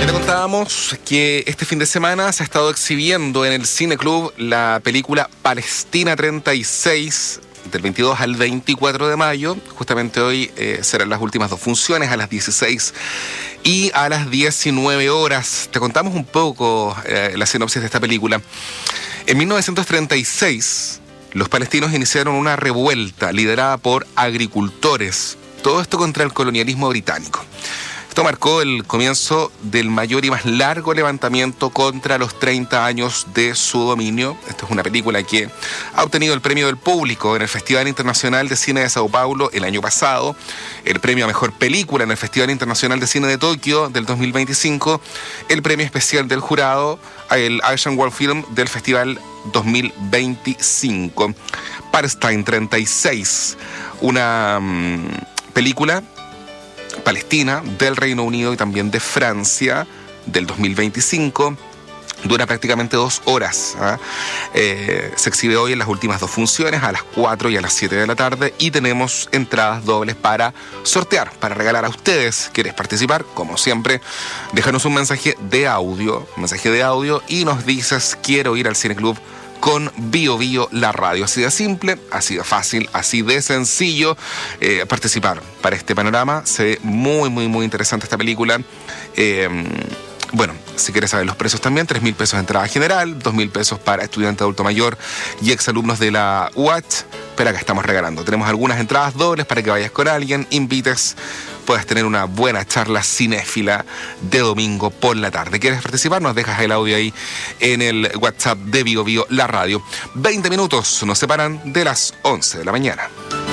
Ya te contábamos que este fin de semana se ha estado exhibiendo en el Cine Club la película Palestina 36, del 22 al 24 de mayo. Justamente hoy serán las últimas dos funciones, a las 16 y a las 19 horas. Te contamos un poco la sinopsis de esta película. En 1936, los palestinos iniciaron una revuelta liderada por agricultores. Todo esto contra el colonialismo británico. Esto marcó el comienzo del mayor y más largo levantamiento contra los 30 años de su dominio. Esta es una película que ha obtenido el premio del público en el Festival Internacional de Cine de Sao Paulo el año pasado, el premio a Mejor Película en el Festival Internacional de Cine de Tokio del 2025, el premio especial del jurado, el Asian World Film del Festival 2025. Palestine 36, una película palestina del Reino Unido y también de Francia del 2025. Dura prácticamente 2 horas. Se exhibe hoy en las últimas dos funciones, a las 4 y a las 7 de la tarde, y tenemos entradas dobles para sortear, para regalar a ustedes. ¿Quieres participar? Como siempre, déjanos un mensaje de audio y nos dices: quiero ir al Cine Club con Bio Bio, la radio. Así de simple, así de fácil, así de sencillo participar para este panorama. Se ve muy, muy, muy interesante esta película. Bueno, si quieres saber los precios también, 3.000 pesos de entrada general, 2.000 pesos para estudiante adulto mayor y exalumnos de la UACH. Pero acá estamos regalando. Tenemos algunas entradas dobles para que vayas con alguien, invites, puedas tener una buena charla cinéfila de domingo por la tarde. ¿Quieres participar? Nos dejas el audio ahí en el WhatsApp de Bio Bio, la radio. 20 minutos nos separan de las 11 de la mañana.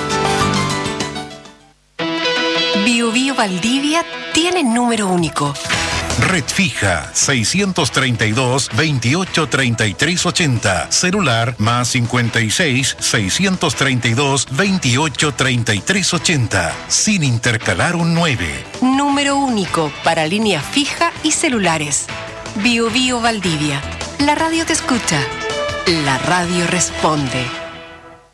Bio Bio Valdivia tiene número único. Red fija 632-283380. Celular más 56 632 283380. Sin intercalar un 9. Número único para línea fija y celulares. Bio Bio Valdivia. La radio te escucha. La radio responde.